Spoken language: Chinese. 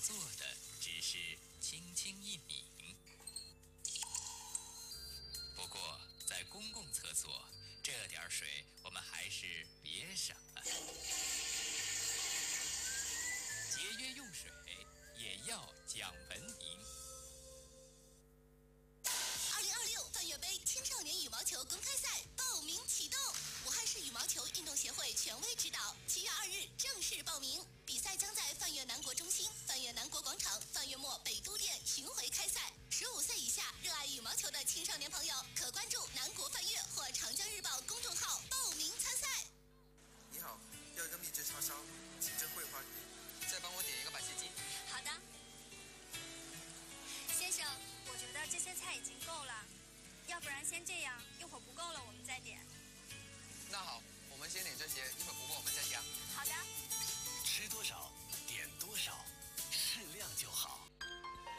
做的只是轻轻一抿。不过，在公共厕所，这点水我们还是别省了。节约用水，也要讲文明。 2026泛粤杯青少年羽毛球公开赛报名启动，武汉市羽毛球运动协会权威指导，7月2日正式报名。比赛将在泛粤南国中心、泛粤南国广场、泛粤墨北都店巡回开赛。15岁以下热爱羽毛球的青少年朋友，可关注南国泛粤或长江日报公众号报名参赛。 你好，要一个秘制叉烧，清蒸桂花鱼，再帮我点一个白切鸡。 好的。先生，我觉得这些菜已经够了，要不然先这样，一会儿不够了我们再点。 那好，我们先点这些，一会儿不够我们再加。 好的。